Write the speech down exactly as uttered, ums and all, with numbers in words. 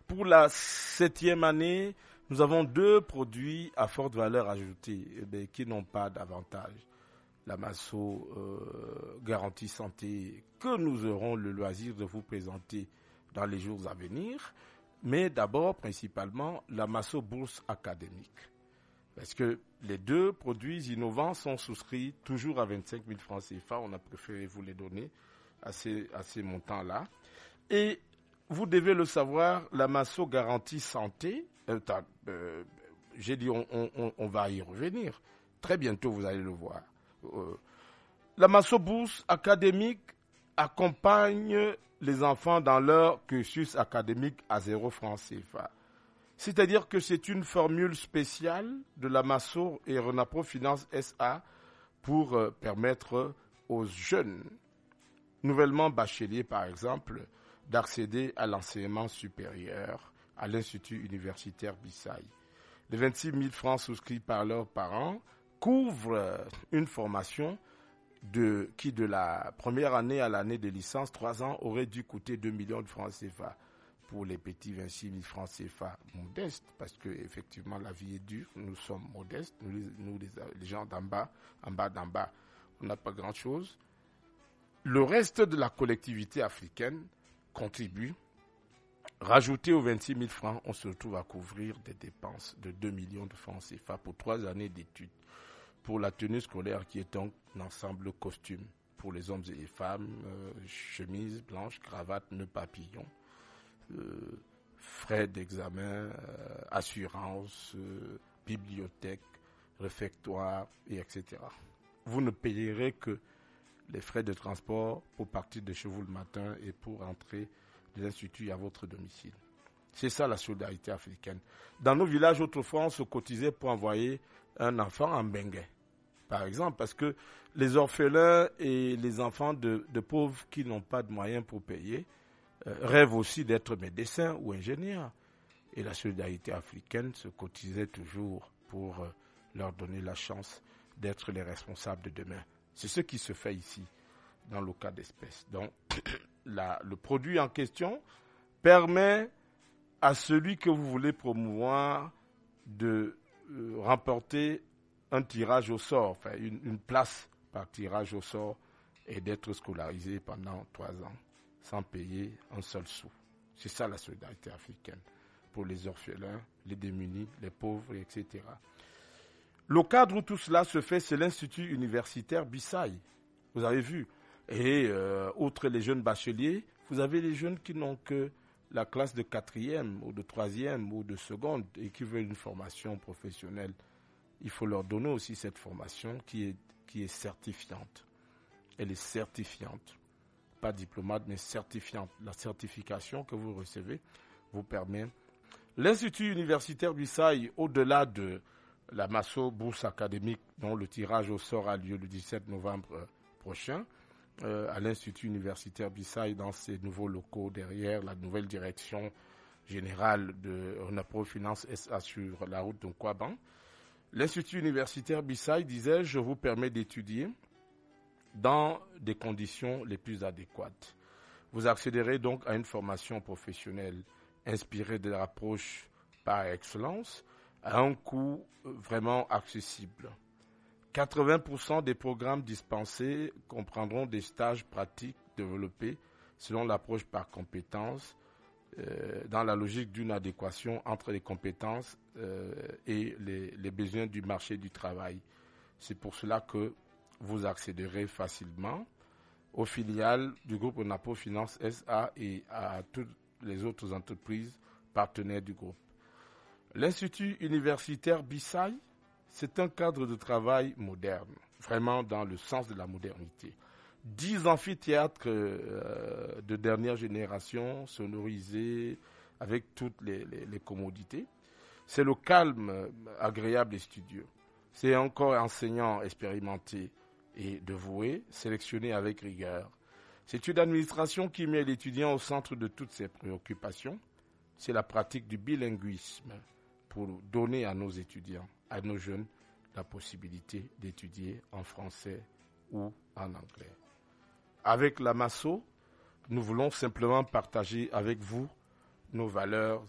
pour la septième année, nous avons deux produits à forte valeur ajoutée eh bien, qui n'ont pas d'avantage. La Masso euh, Garantie Santé que nous aurons le loisir de vous présenter dans les jours à venir, mais d'abord, principalement, la Masso Bourse Académique. Parce que les deux produits innovants sont souscrits toujours à vingt-cinq mille francs C F A. On a préféré vous les donner à ces, à ces montants-là. Et vous devez le savoir, la Masso Garantie Santé, euh, euh, j'ai dit on, on, on va y revenir. Très bientôt, vous allez le voir. Euh, la Masso Bourse Académique accompagne les enfants dans leur cursus académique à zéro francs C F A. C'est-à-dire que c'est une formule spéciale de la Masso et Renapro Finance S A pour euh, permettre aux jeunes, nouvellement bacheliers par exemple, d'accéder à l'enseignement supérieur à l'Institut universitaire Bissaï. Les vingt-six mille francs souscrits par leurs parents couvrent une formation de, qui, de la première année à l'année de licence, trois ans, aurait dû coûter deux millions de francs C F A. Pour les petits vingt-six mille francs C F A modestes, parce que effectivement la vie est dure, nous sommes modestes, nous, nous les, les gens d'en bas, en bas d'en bas, on n'a pas grand-chose. Le reste de la collectivité africaine contribue. Rajouté aux vingt-six mille francs, on se retrouve à couvrir des dépenses de deux millions de francs C F A pour trois années d'études. Pour la tenue scolaire qui est un ensemble costume pour les hommes et les femmes, euh, chemise blanche, cravate, nœud papillon. Euh, frais d'examen, euh, assurance, euh, bibliothèque, réfectoire, et et cetera. Vous ne payerez que les frais de transport pour partir de chez vous le matin et pour entrer de l'institut à votre domicile. C'est ça la solidarité africaine. Dans nos villages, autrefois, on se cotisait pour envoyer un enfant en Benguet, par exemple, parce que les orphelins et les enfants de, de pauvres qui n'ont pas de moyens pour payer Euh, rêvent aussi d'être médecins ou ingénieurs. Et la solidarité africaine se cotisait toujours pour euh, leur donner la chance d'être les responsables de demain. C'est ce qui se fait ici, dans le cas d'espèce. Donc, la, le produit en question permet à celui que vous voulez promouvoir de euh, remporter un tirage au sort, enfin une, une place par tirage au sort et d'être scolarisé pendant trois ans. Sans payer un seul sou. C'est ça la solidarité africaine. Pour les orphelins, les démunis, les pauvres, et cetera. Le cadre où tout cela se fait, c'est l'Institut universitaire Bissaï. Vous avez vu. Et euh, outre les jeunes bacheliers, vous avez les jeunes qui n'ont que la classe de quatrième ou de troisième ou de seconde et qui veulent une formation professionnelle. Il faut leur donner aussi cette formation qui est, qui est certifiante. Elle est certifiante. Pas diplomate, mais certifiante. La certification que vous recevez vous permet. L'Institut universitaire Bissaï, au-delà de la Masso Bourse Académique, dont le tirage au sort a lieu le dix-sept novembre prochain, euh, à l'Institut universitaire Bissaï, dans ses nouveaux locaux, derrière la nouvelle direction générale de Renapro Finance S A sur la route de Nkwaban. L'Institut universitaire Bissaï disait, je vous permets d'étudier dans des conditions les plus adéquates. Vous accéderez donc à une formation professionnelle inspirée de l'approche par excellence à un coût vraiment accessible. quatre-vingts pour cent des programmes dispensés comprendront des stages pratiques développés selon l'approche par compétences euh, dans la logique d'une adéquation entre les compétences euh, et les, les besoins du marché du travail. C'est pour cela que vous accéderez facilement aux filiales du groupe Renapro Finance S A et à toutes les autres entreprises partenaires du groupe. L'Institut universitaire Bissaï, c'est un cadre de travail moderne, vraiment dans le sens de la modernité. Dix amphithéâtres euh, de dernière génération, sonorisés avec toutes les, les, les commodités. C'est le calme agréable et studieux. C'est encore enseignants expérimentés et dévoués, sélectionnés avec rigueur. C'est une administration qui met l'étudiant au centre de toutes ses préoccupations. C'est la pratique du bilinguisme pour donner à nos étudiants, à nos jeunes, la possibilité d'étudier en français ou en anglais. Avec la Masso, nous voulons simplement partager avec vous nos valeurs